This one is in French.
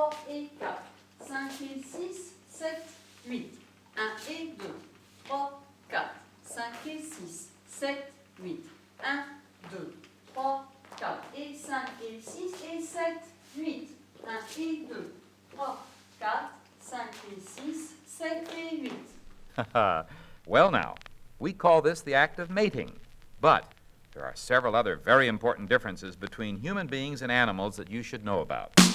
3 et 4, 5 et 6, 7, 8, 1 et 2, 3, 4, 5 et 6, 7, 8, 1, 2, 3, 4 et 5 et 6 et 7, 8, 1 et 2, 3, 4, 5 et 6, 7 et 8. Well, now, we call this the act of mating, but there are several other very important differences between human beings and animals that you should know about.